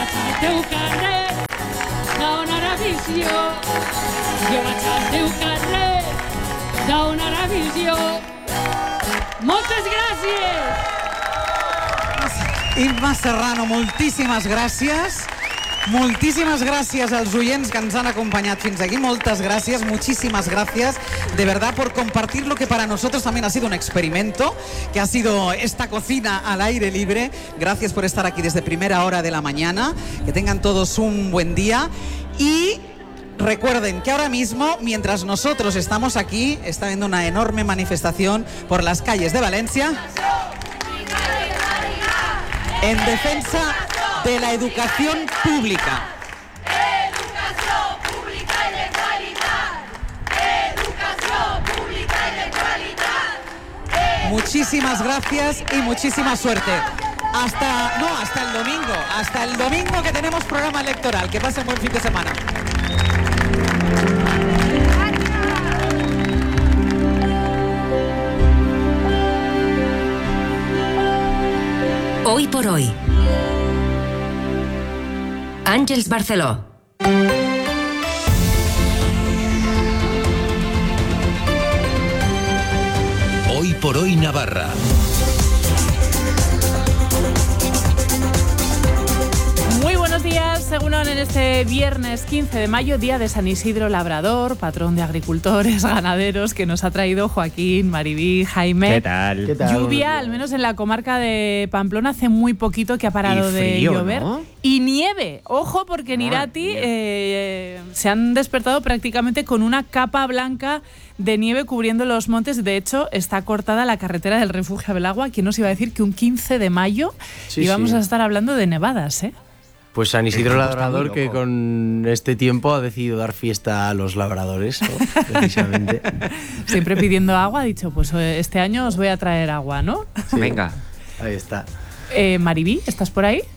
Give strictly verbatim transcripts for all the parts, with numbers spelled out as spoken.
vaig al teu carrer d'on ara visió. Jo vaig al teu carrer d'on ara visió. Moltes gràcies! Imma Serrano, moltíssimes gràcies. Muchísimas gracias a los oyentes que nos han acompañado fins aquí. Muchas gracias, muchísimas gracias de verdad por compartir lo que para nosotros también ha sido un experimento, que ha sido esta cocina al aire libre. Gracias por estar aquí desde primera hora de la mañana. Que tengan todos un buen día y recuerden que ahora mismo, mientras nosotros estamos aquí, está habiendo una enorme manifestación por las calles de Valencia en defensa de la educación pública. Educación pública y de calidad. Educación pública y de calidad. Muchísimas gracias y muchísima suerte. Hasta, no, hasta el domingo. Hasta el domingo que tenemos programa electoral. Que pasen buen fin de semana. Hoy por hoy. Àngels Barceló. Hoy por hoy Navarra. Muy buenos días, según en este viernes quince de mayo, día de San Isidro Labrador, patrón de agricultores, ganaderos, que nos ha traído Joaquín, Maribí, Jaime. ¿Qué tal? ¿Qué tal? Lluvia, al menos en la comarca de Pamplona, hace muy poquito que ha parado frío, de llover. ¿No? Y nieve, ojo, porque en Irati eh, se han despertado prácticamente con una capa blanca de nieve cubriendo los montes. De hecho, está cortada la carretera del Refugio Belagua. ¿Quién nos iba a decir que un quince de mayo sí, íbamos sí. a estar hablando de nevadas, eh? Pues San Isidro Labrador, que con este tiempo ha decidido dar fiesta a los labradores, ¿no? Precisamente. Siempre pidiendo agua, ha dicho, pues este año os voy a traer agua, ¿no? Sí. Venga. Ahí está. Eh, Maribí, ¿estás por ahí?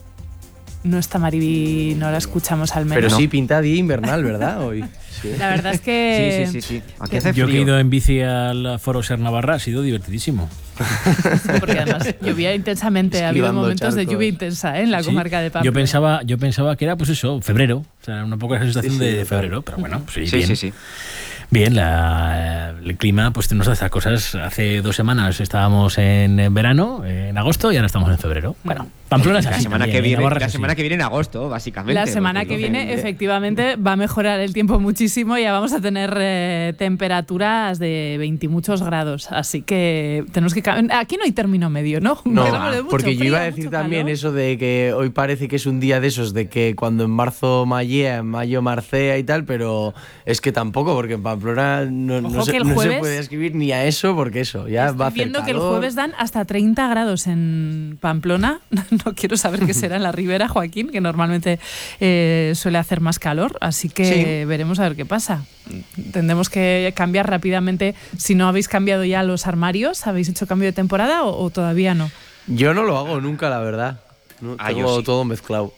No está Maribí, no la escuchamos al menos. Pero sí, pinta día invernal, ¿verdad? Hoy. Sí. La verdad es que... Sí, sí, sí. sí. Aquí hace frío. Yo he ido en bici al Foro Ser Navarra, ha sido divertidísimo. Sí, porque además llovía intensamente, ha habido momentos charcos. de lluvia intensa ¿eh? en la sí. comarca de Pamplona. Yo pensaba, yo pensaba que era, pues eso, febrero, o sea, una poca sensación sí, sí, de febrero, pero bueno, sí, sí, bien. sí, sí. Bien, la, el clima pues nos hace cosas. Hace dos semanas estábamos en, en verano, en agosto, y ahora estamos en febrero. Bueno, Pamplona es así. La semana, también, que, viene, la la semana que viene en agosto, básicamente. La semana que viene, de... efectivamente, va a mejorar el tiempo muchísimo y ya vamos a tener eh, temperaturas de veinte y muchos grados. Así que tenemos que... Aquí no hay término medio, ¿no? No, mucho porque frío, yo iba a decir también calor. Eso de que hoy parece que es un día de esos, de que cuando en marzo mallea, en mayo marcea y tal, pero es que tampoco, porque en Pamplona no, no, se, no se puede escribir ni a eso, porque eso ya Estoy va a hacer viendo calor. Que el jueves dan hasta treinta grados en Pamplona. No quiero saber qué será en la Ribera, Joaquín, que normalmente eh, suele hacer más calor, así que sí. veremos a ver qué pasa. Tendremos que cambiar rápidamente. Si no habéis cambiado ya los armarios, ¿habéis hecho cambio de temporada o, o todavía no? Yo no lo hago nunca, la verdad. No, ah, tengo sí. todo mezclado.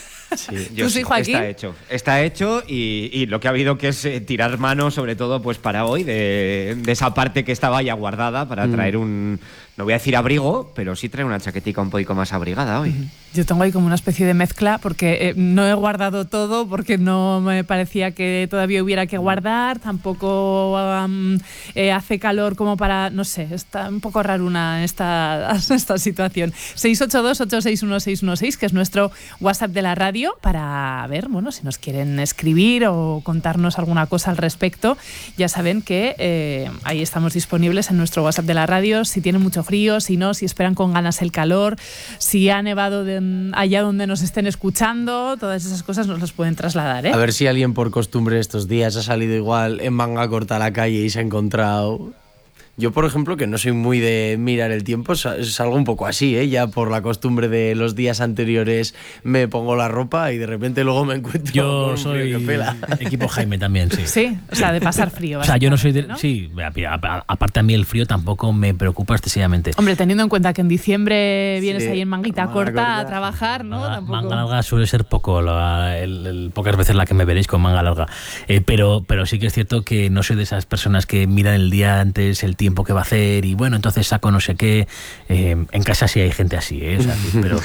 Sí, yo ¿Tú sí, Joaquín? Está hecho, está hecho y, y lo que ha habido que es eh, tirar mano, sobre todo pues para hoy, de, de esa parte que estaba ya guardada para mm. traer un, no voy a decir abrigo, pero sí traer una chaquetica un poco más abrigada hoy. Yo tengo ahí como una especie de mezcla porque eh, no he guardado todo porque no me parecía que todavía hubiera que guardar, tampoco um, eh, hace calor como para, no sé, está un poco raruna esta, esta situación. seis ocho dos, ocho seis uno, seis uno seis, que es nuestro WhatsApp de la radio, para ver, bueno, si nos quieren escribir o contarnos alguna cosa al respecto. Ya saben que eh, ahí estamos disponibles en nuestro WhatsApp de la radio, si tienen mucho frío, si no, si esperan con ganas el calor, si ha nevado de allá donde nos estén escuchando, todas esas cosas nos las pueden trasladar, ¿eh? A ver si alguien por costumbre estos días ha salido igual en manga corta a la calle y se ha encontrado... Yo, por ejemplo, que no soy muy de mirar el tiempo, salgo un poco así, ¿eh? Ya por la costumbre de los días anteriores me pongo la ropa y de repente luego me encuentro yo con soy frío que pela. Equipo Jaime también, sí. Sí, o sea, de pasar frío. O sea, yo no soy de... ¿no? Sí, aparte a mí el frío tampoco me preocupa excesivamente. Hombre, teniendo en cuenta que en diciembre vienes sí, ahí en manguita manga corta, corta a trabajar, ¿no? Manga, Tampoco... manga larga suele ser poco, la, el, el, pocas veces la que me veréis con manga larga. Eh, pero, pero sí que es cierto que no soy de esas personas que miran el día antes, el tiempo, tiempo que va a hacer y bueno, entonces saco no sé qué. Eh, en casa sí hay gente así, ¿eh? O sea, pero,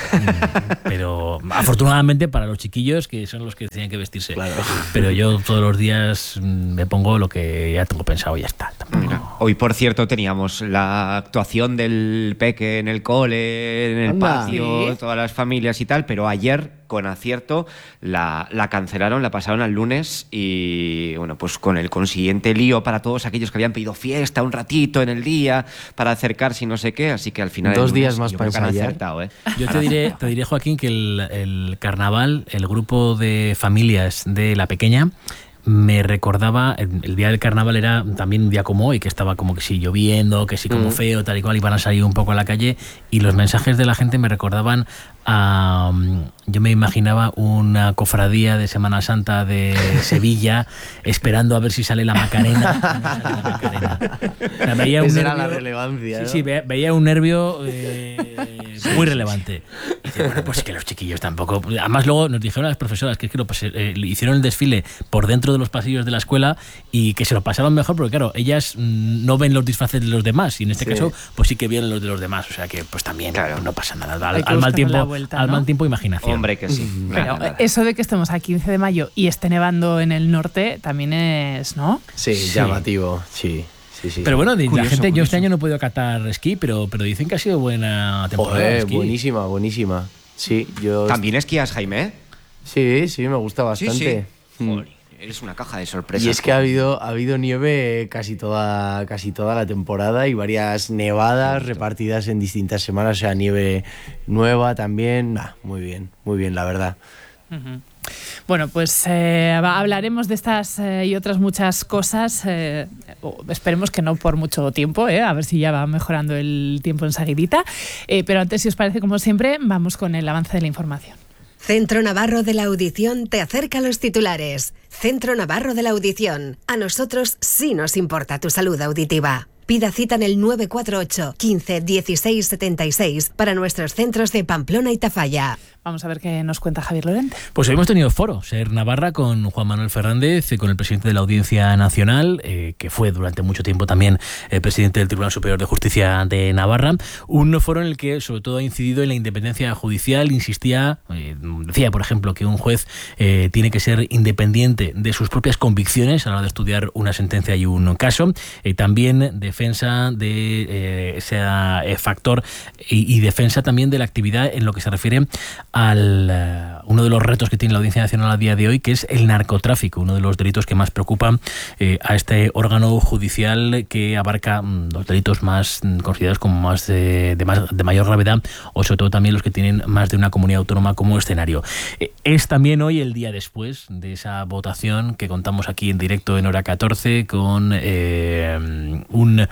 pero afortunadamente para los chiquillos, que son los que tienen que vestirse. Claro. Pero yo todos los días me pongo lo que ya tengo pensado y ya está. Tampoco... Mira, hoy, por cierto, teníamos la actuación del peque en el cole, en el Anda. patio, Sí. todas las familias y tal, pero ayer, con acierto, la, la cancelaron, la pasaron al lunes y, bueno, pues con el consiguiente lío para todos aquellos que habían pedido fiesta un ratito en el día para acercarse y no sé qué, así que al final... Dos el lunes, días más yo para creo que han ensayar. acertado, ¿eh? Yo te diré, te diré, Joaquín, que el, el carnaval, el grupo de familias de La Pequeña, me recordaba, el, el día del carnaval era también un día como hoy, que estaba como que sí lloviendo, que sí como Mm. feo, tal y cual, iban a salir un poco a la calle, y los mensajes de la gente me recordaban a... Yo me imaginaba una cofradía de Semana Santa de Sevilla, esperando a ver si sale la Macarena. La Macarena. O sea, veía un Esa era la nervio- relevancia, Sí, ¿no? sí, ve- veía un nervio eh, muy relevante. Y dice, bueno, pues que los chiquillos tampoco... Además luego nos dijeron las profesoras que es que lo pas- eh, hicieron el desfile por dentro de los pasillos de la escuela y que se lo pasaron mejor porque claro, ellas mm, no ven los disfraces de los demás y en este Sí. caso pues sí que vieron los de los demás, o sea que pues también Claro. no pasa nada. Hay Al, que al mal buscarle tiempo, la vuelta, al ¿no? mal tiempo imaginación. Hombre, que sí. Pero Nada, nada. eso de que estemos a quince de mayo y esté nevando en el norte también es, ¿no? Sí, Sí. llamativo, sí. Sí, sí. Pero bueno, de- la Curioso, gente, yo curioso. este año no he podido catar esquí, pero, pero dicen que ha sido buena temporada. de Joder, esquí. buenísima, buenísima. Sí, yo... ¿También esquías, Jaime? Sí, sí, me gusta bastante. Mm. Joder, eres una caja de sorpresas. Y es que ha habido, ha habido nieve casi toda, casi toda la temporada y varias nevadas repartidas en distintas semanas, o sea, nieve nueva también. Nah, muy bien, muy bien, la verdad. Ujú. Bueno, pues eh, va- hablaremos de estas eh, y otras muchas cosas. eh, o esperemos que no por mucho tiempo, eh, a ver si ya va mejorando el tiempo enseguidita. Eh, pero antes, si os parece, como siempre, vamos con el avance de la información. Centro Navarro de la Audición te acerca a los titulares. Centro Navarro de la Audición. A nosotros sí nos importa tu salud auditiva. Pida cita en el nueve cuatro ocho, quince, dieciséis, setenta y seis para nuestros centros de Pamplona y Tafalla. Vamos a ver qué nos cuenta Javier Lorente. Pues hoy hemos tenido foro, Ser Navarra, con Juan Manuel Fernández, eh, con el presidente de la Audiencia Nacional, eh, que fue durante mucho tiempo también eh, presidente del Tribunal Superior de Justicia de Navarra. Un foro en el que sobre todo ha incidido en la independencia judicial, insistía, eh, decía por ejemplo que un juez eh, tiene que ser independiente de sus propias convicciones a la hora de estudiar una sentencia y un caso. Eh, también defensa de eh, ese eh, factor y, y defensa también de la actividad en lo que se refiere al uh, uno de los retos que tiene la Audiencia Nacional a día de hoy, que es el narcotráfico, uno de los delitos que más preocupan eh, a este órgano judicial, que abarca mm, los delitos más mm, considerados como más de, de más de mayor gravedad, o sobre todo también los que tienen más de una comunidad autónoma como escenario. Eh, es también hoy el día después de esa votación que contamos aquí en directo en Hora catorce con eh, un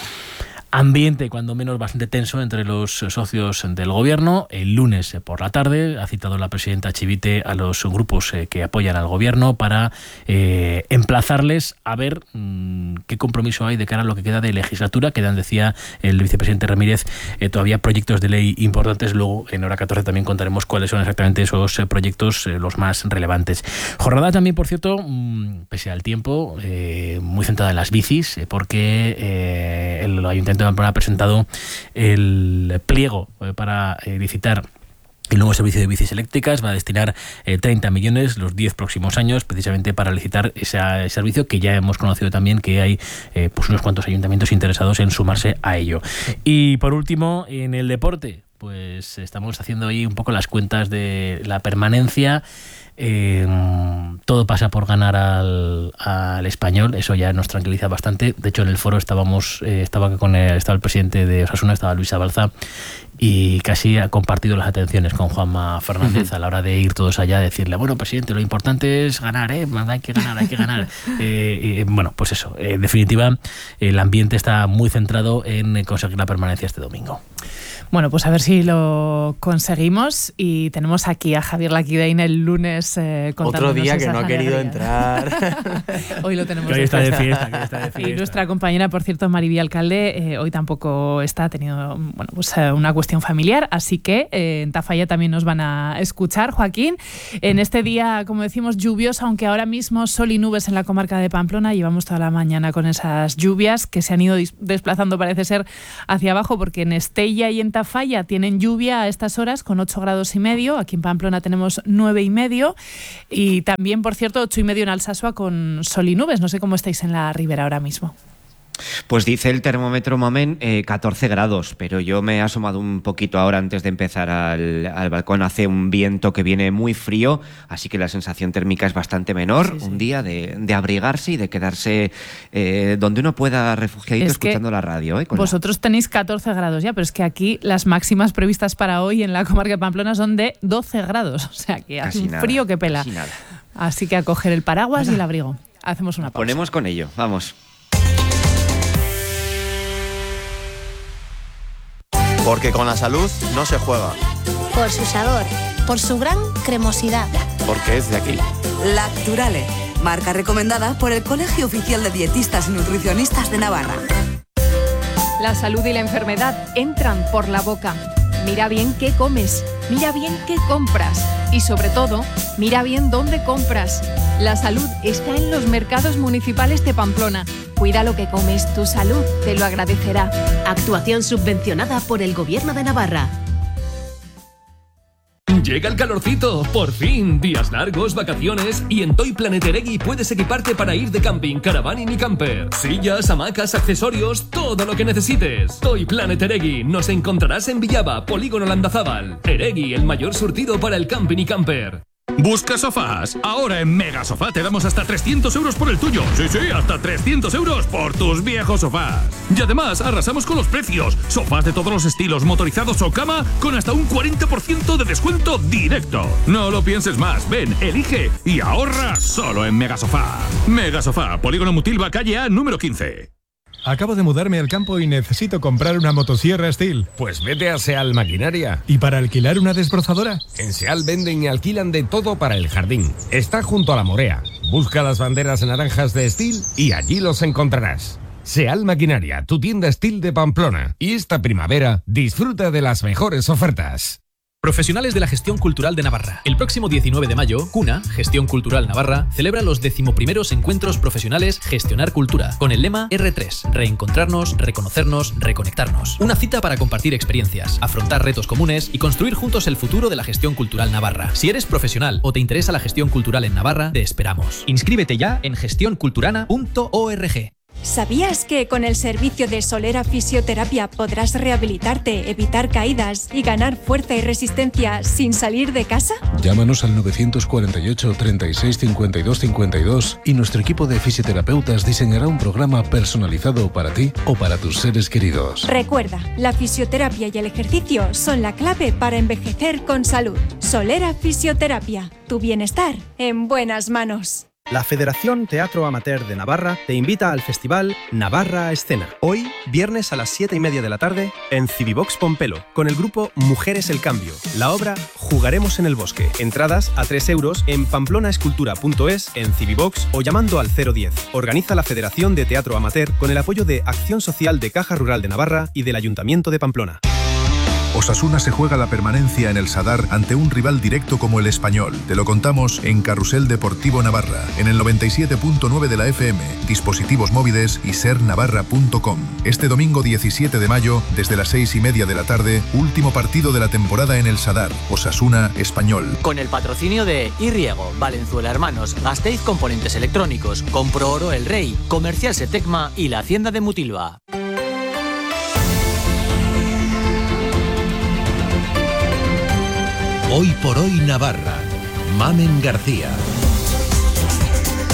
ambiente cuando menos bastante tenso entre los socios del gobierno. El lunes por la tarde ha citado la presidenta Chivite a los grupos eh, que apoyan al gobierno para eh, emplazarles a ver mmm, qué compromiso hay de cara a lo que queda de legislatura. Quedan, decía el vicepresidente Ramírez, eh, todavía proyectos de ley importantes. Luego en Hora catorce también contaremos cuáles son exactamente esos eh, proyectos eh, los más relevantes. Jornada también, por cierto, mmm, pese al tiempo, eh, muy centrada en las bicis, eh, porque eh, el Ayuntamiento de Pamplona ha presentado el pliego eh, para eh, licitar el nuevo servicio de bicis eléctricas. Va a destinar eh, treinta millones los diez próximos años precisamente para licitar ese servicio, que ya hemos conocido también que hay eh, pues unos cuantos ayuntamientos interesados en sumarse a ello. Y por último, en el deporte, pues estamos haciendo ahí un poco las cuentas de la permanencia. Eh, todo pasa por ganar al, al Español, eso ya nos tranquiliza bastante. De hecho, en el foro estábamos eh, estaba con el, estaba el presidente de Osasuna, estaba Luis Abalza, y casi ha compartido las atenciones con Juanma Fernández a la hora de ir todos allá a decirle, bueno, presidente, lo importante es ganar, ¿eh? hay que ganar, hay que ganar. eh, eh, bueno, pues eso, en definitiva, el ambiente está muy centrado en conseguir la permanencia este domingo. Bueno, pues a ver si lo conseguimos y tenemos aquí a Javier Laquidein el lunes eh, contándonos otro día que esas no ha querido alegrías. entrar. Hoy lo tenemos que hoy está de fiesta, que está de Y fiesta. nuestra compañera, por cierto, Mariby Alcalde, eh, hoy tampoco está, ha tenido bueno, pues, eh, una cuestión familiar, así que eh, en Tafalla también nos van a escuchar. Joaquín, en este día, como decimos, lluvioso, aunque ahora mismo sol y nubes en la comarca de Pamplona, llevamos toda la mañana con esas lluvias que se han ido desplazando, parece ser, hacia abajo, porque en Estella y en Tafalla tienen lluvia a estas horas con ocho grados y medio, aquí en Pamplona tenemos nueve y medio, y también, por cierto, ocho y medio en Alsasua con sol y nubes. No sé cómo estáis en la ribera ahora mismo. Pues dice el termómetro Mamen eh, catorce grados, pero yo me he asomado un poquito ahora antes de empezar al, al balcón. Hace un viento que viene muy frío, así que la sensación térmica es bastante menor. Sí, sí. Un día de, de abrigarse y de quedarse eh, donde uno pueda refugiadito escuchando la radio. ¿eh? Vosotros la... tenéis catorce grados ya, pero es que aquí las máximas previstas para hoy en la comarca de Pamplona son de doce grados, o sea que hace un nada, frío que pela. Nada. Así que a coger el paraguas y el abrigo. Hacemos una pausa. Ponemos con ello, vamos. Porque con la salud no se juega. Por su sabor, por su gran cremosidad. Porque es de aquí. Lacturale, marca recomendada por el Colegio Oficial de Dietistas y Nutricionistas de Navarra. La salud y la enfermedad entran por la boca. Mira bien qué comes, mira bien qué compras y sobre todo, mira bien dónde compras. La salud está en los mercados municipales de Pamplona. Cuida lo que comes, tu salud te lo agradecerá. Actuación subvencionada por el Gobierno de Navarra. Llega el calorcito, por fin, días largos, vacaciones y en Toy Planet Eregui puedes equiparte para ir de camping, caravaning y camper. Sillas, hamacas, accesorios, todo lo que necesites. Toy Planet Eregui, nos encontrarás en Villaba, Polígono Landazábal. Eregui, el mayor surtido para el camping y camper. ¿Buscas sofás? Ahora en Mega Sofá te damos hasta trescientos euros por el tuyo. Sí, sí, hasta trescientos euros por tus viejos sofás. Y además arrasamos con los precios. Sofás de todos los estilos, motorizados o cama, con hasta un cuarenta por ciento de descuento directo. No lo pienses más. Ven, elige y ahorra solo en Mega Sofá. Mega Sofá, Polígono Mutilva, calle A, número quince. Acabo de mudarme al campo y necesito comprar una motosierra Steel. Pues vete a Seal Maquinaria. ¿Y para alquilar una desbrozadora? En Seal venden y alquilan de todo para el jardín. Está junto a la Morea. Busca las banderas naranjas de Steel y allí los encontrarás. Seal Maquinaria, tu tienda Steel de Pamplona. Y esta primavera, disfruta de las mejores ofertas. Profesionales de la Gestión Cultural de Navarra. El próximo diecinueve de mayo, CUNA, Gestión Cultural Navarra, celebra los decimoprimeros encuentros profesionales Gestionar Cultura, con el lema erre tres, reencontrarnos, reconocernos, reconectarnos. Una cita para compartir experiencias, afrontar retos comunes y construir juntos el futuro de la gestión cultural navarra. Si eres profesional o te interesa la gestión cultural en Navarra, te esperamos. Inscríbete ya en gestión culturana punto org. ¿Sabías que con el servicio de Solera Fisioterapia podrás rehabilitarte, evitar caídas y ganar fuerza y resistencia sin salir de casa? Llámanos al nueve cuatro ocho, treinta y seis, cincuenta y dos, cincuenta y dos y nuestro equipo de fisioterapeutas diseñará un programa personalizado para ti o para tus seres queridos. Recuerda, la fisioterapia y el ejercicio son la clave para envejecer con salud. Solera Fisioterapia, tu bienestar en buenas manos. La Federación Teatro Amateur de Navarra te invita al festival Navarra Escena. Hoy, viernes a las siete y media de la tarde, en Civivox Pompelo, con el grupo Mujeres el Cambio. La obra Jugaremos en el Bosque. Entradas a tres euros en pamplona-escultura punto es, en Civivox o llamando al cero diez. Organiza la Federación de Teatro Amateur con el apoyo de Acción Social de Caja Rural de Navarra y del Ayuntamiento de Pamplona. Osasuna se juega la permanencia en el Sadar ante un rival directo como el Español. Te lo contamos en Carrusel Deportivo Navarra, en el noventa y siete punto nueve de la F M, dispositivos móviles y ser navarra punto com. Este domingo diecisiete de mayo, desde las seis y media de la tarde, último partido de la temporada en el Sadar, Osasuna Español. Con el patrocinio de Irriego, Valenzuela Hermanos, Gasteiz Componentes Electrónicos, Compro Oro El Rey, Comercial Setecma y la Hacienda de Mutilva. Hoy por hoy Navarra. Mamen García.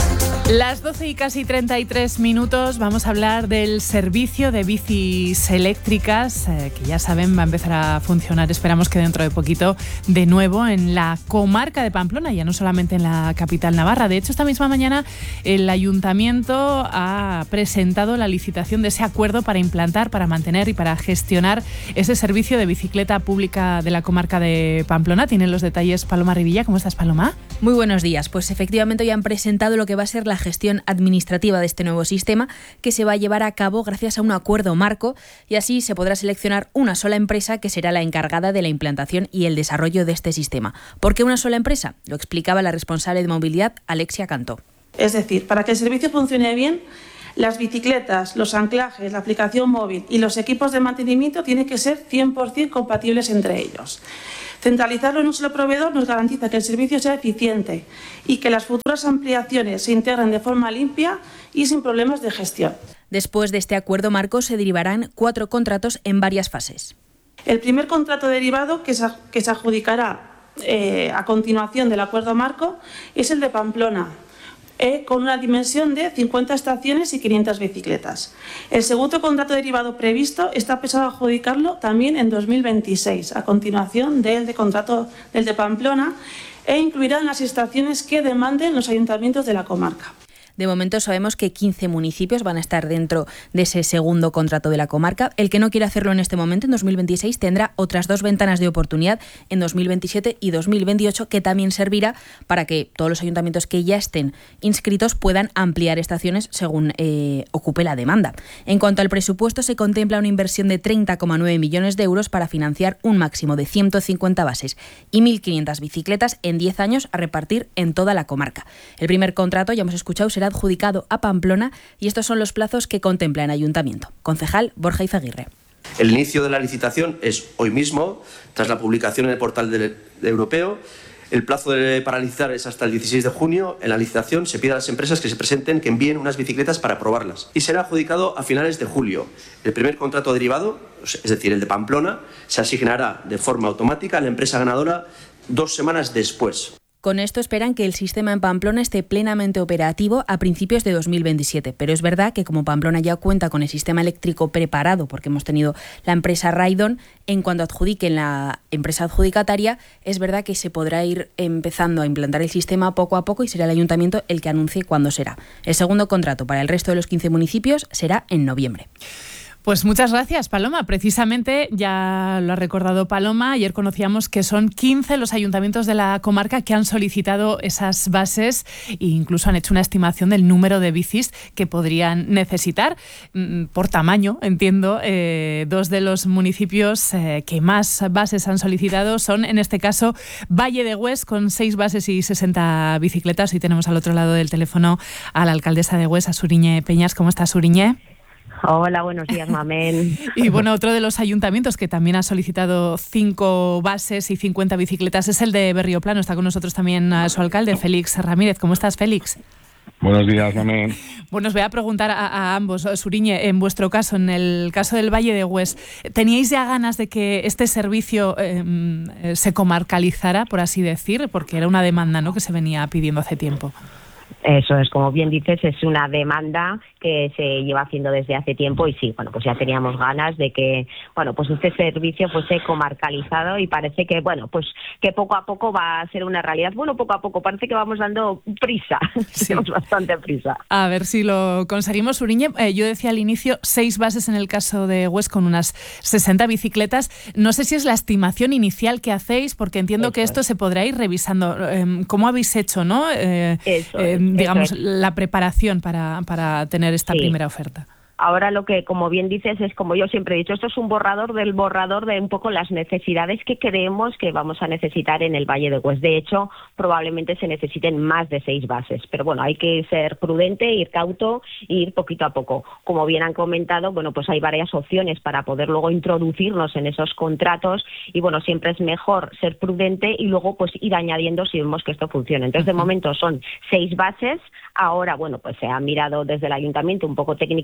Las doce y casi treinta y tres minutos vamos a hablar del servicio de bicis eléctricas, eh, que ya saben va a empezar a funcionar, esperamos que dentro de poquito, de nuevo en la comarca de Pamplona, ya no solamente en la capital navarra. De hecho, esta misma mañana el Ayuntamiento ha presentado la licitación de ese acuerdo para implantar, para mantener y para gestionar ese servicio de bicicleta pública de la comarca de Pamplona. Tienen los detalles Paloma Rivilla. ¿Cómo estás, Paloma? Muy buenos días. Pues efectivamente ya han presentado lo que va a ser la gestión administrativa de este nuevo sistema, que se va a llevar a cabo gracias a un acuerdo marco, y así se podrá seleccionar una sola empresa que será la encargada de la implantación y el desarrollo de este sistema. ¿Por qué una sola empresa? Lo explicaba la responsable de movilidad, Alexia Cantó. Es decir, para que el servicio funcione bien, las bicicletas, los anclajes, la aplicación móvil y los equipos de mantenimiento tienen que ser cien por ciento compatibles entre ellos. Centralizarlo en un solo proveedor nos garantiza que el servicio sea eficiente y que las futuras ampliaciones se integren de forma limpia y sin problemas de gestión. Después de este acuerdo marco se derivarán cuatro contratos en varias fases. El primer contrato derivado que se, que se adjudicará eh, a continuación del acuerdo marco es el de Pamplona, Eh, con una dimensión de cincuenta estaciones y quinientas bicicletas. El segundo contrato derivado previsto está pensado adjudicarlo también en dos mil veintiséis, a continuación del de contrato del de Pamplona, e incluirá las estaciones que demanden los ayuntamientos de la comarca. De momento sabemos que quince municipios van a estar dentro de ese segundo contrato de la comarca. El que no quiera hacerlo en este momento, en dos mil veintiséis, tendrá otras dos ventanas de oportunidad en dos mil veintisiete y dos mil veintiocho, que también servirá para que todos los ayuntamientos que ya estén inscritos puedan ampliar estaciones según eh, ocupe la demanda. En cuanto al presupuesto, se contempla una inversión de treinta coma nueve millones de euros para financiar un máximo de ciento cincuenta bases y mil quinientas bicicletas en diez años a repartir en toda la comarca. El primer contrato, ya hemos escuchado, será adjudicado a Pamplona, y estos son los plazos que contempla el Ayuntamiento. Concejal Borja Izaguirre. El inicio de la licitación es hoy mismo, tras la publicación en el portal de, de europeo. El plazo de, para licitar es hasta el dieciséis de junio. En la licitación se pide a las empresas que se presenten que envíen unas bicicletas para probarlas, y será adjudicado a finales de julio. El primer contrato derivado, es decir, el de Pamplona, se asignará de forma automática a la empresa ganadora dos semanas después. Con esto esperan que el sistema en Pamplona esté plenamente operativo a principios de dos mil veintisiete. Pero es verdad que como Pamplona ya cuenta con el sistema eléctrico preparado, porque hemos tenido la empresa Raidon, en cuanto adjudiquen la empresa adjudicataria, es verdad que se podrá ir empezando a implantar el sistema poco a poco y será el Ayuntamiento el que anuncie cuándo será. El segundo contrato para el resto de los quince municipios será en noviembre. Pues muchas gracias, Paloma. Precisamente, ya lo ha recordado Paloma, ayer conocíamos que son quince los ayuntamientos de la comarca que han solicitado esas bases e incluso han hecho una estimación del número de bicis que podrían necesitar. Por tamaño, entiendo, eh, dos de los municipios eh, que más bases han solicitado son, en este caso, Valle de Hues, con seis bases y sesenta bicicletas. Hoy tenemos al otro lado del teléfono a la alcaldesa de Hues, a Suriñe Peñas. ¿Cómo estás, Suriñe? Hola, buenos días, Mamén. Y bueno, otro de los ayuntamientos que también ha solicitado cinco bases y cincuenta bicicletas es el de Berrioplano. Está con nosotros también su alcalde, Félix Ramírez. ¿Cómo estás, Félix? Buenos días, Mamén. Bueno, os voy a preguntar a, a ambos. Suriñe, en vuestro caso, en el caso del Valle de Hues, ¿teníais ya ganas de que este servicio eh, se comarcalizara, por así decir? Porque era una demanda, ¿no?, que se venía pidiendo hace tiempo. Eso es, como bien dices, es una demanda que se lleva haciendo desde hace tiempo y sí, bueno, pues ya teníamos ganas de que, bueno, pues este servicio fuese comarcalizado y parece que, bueno, pues que poco a poco va a ser una realidad. Bueno, poco a poco, parece que vamos dando prisa, sí. Tenemos bastante prisa. A ver si lo conseguimos, Suriñe. Eh, yo decía al inicio, seis bases en el caso de Hues con unas sesenta bicicletas. No sé si es la estimación inicial que hacéis, porque entiendo Eso que esto es. se podrá ir revisando. Eh, ¿Cómo habéis hecho, no? Eh, Eso eh, es. digamos, Eso es. la preparación para, para tener esta sí. primera oferta. Ahora lo que, como bien dices, es como yo siempre he dicho, esto es un borrador del borrador de un poco las necesidades que creemos que vamos a necesitar en el Valle de Hues. De hecho, probablemente se necesiten más de seis bases, pero bueno, hay que ser prudente, ir cauto e ir poquito a poco. Como bien han comentado, bueno, pues hay varias opciones para poder luego introducirnos en esos contratos y bueno, siempre es mejor ser prudente y luego pues ir añadiendo si vemos que esto funciona. Entonces, de momento son seis bases. Ahora, bueno, pues se ha mirado desde el ayuntamiento un poco técnicamente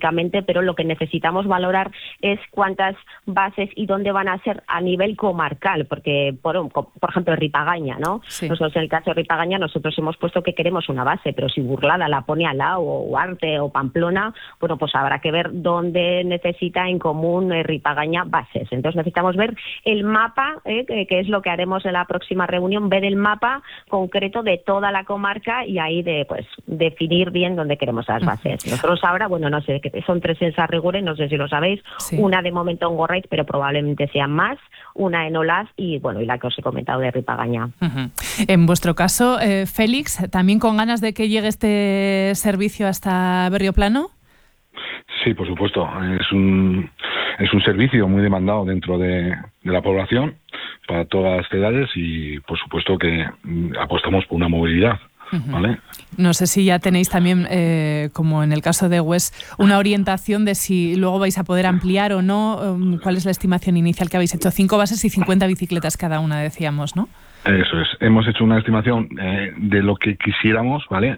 pero lo que necesitamos valorar es cuántas bases y dónde van a ser a nivel comarcal, porque, por, por ejemplo, Ripagaña, ¿no? Sí. Nosotros, en el caso de Ripagaña, nosotros hemos puesto que queremos una base, pero si Burlada la pone al lado, o Huarte o Pamplona, bueno, pues habrá que ver dónde necesita en común eh, Ripagaña bases. Entonces necesitamos ver el mapa, eh, que, que es lo que haremos en la próxima reunión, ver el mapa concreto de toda la comarca y ahí de pues definir bien dónde queremos las bases. Uh-huh. Nosotros ahora, bueno, no sé, que son tres en Sarriguren, no sé si lo sabéis, sí. Una de momento en Gorraiz, pero probablemente sean más, una en Olaz y bueno, y la que os he comentado de Ripagaña. Uh-huh. En vuestro caso, eh, Félix, ¿también con ganas de que llegue este servicio hasta Berrioplano? Sí, por supuesto. Es un, es un servicio muy demandado dentro de, de la población para todas las edades y, por supuesto, que apostamos por una movilidad. Uh-huh. ¿Vale? No sé si ya tenéis también, eh, como en el caso de Hues, una orientación de si luego vais a poder ampliar o no. Um, ¿Cuál es la estimación inicial que habéis hecho? Cinco bases y cincuenta bicicletas cada una, decíamos, ¿no? Eso es. Hemos hecho una estimación eh, de lo que quisiéramos, ¿vale?